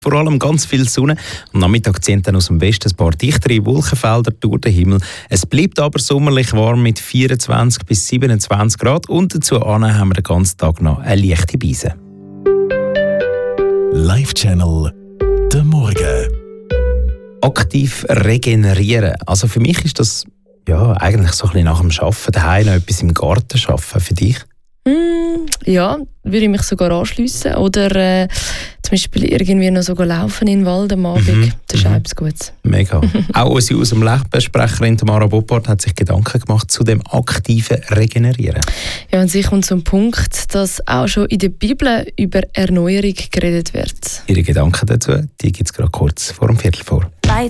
Vor allem ganz viel Sonne. Am Nachmittag ziehen dann aus dem Westen ein paar dichtere Wolkenfelder durch den Himmel. Es bleibt aber sommerlich warm mit 24 bis 27 Grad und dazu haben wir den ganzen Tag noch eine leichte Beise. Live-Channel «Der Morgen». Aktiv regenerieren. Also für mich ist das eigentlich so ein bisschen nach dem Arbeiten daheim noch etwas im Garten arbeiten. Für dich? Ja, würde ich mich sogar anschliessen. Oder zum Beispiel irgendwie noch so laufen in den Wald am Abend. Das ist auch etwas Gutes. Mega. Auch unsere aus dem Leben-Sprecherin Tamara Boppard hat sich Gedanken gemacht zu dem aktiven Regenerieren. Ja, und sie kommt zum Punkt, dass auch schon in der Bibel über Erneuerung geredet wird. Ihre Gedanken dazu, die gibt es gerade kurz vor dem Viertel vor.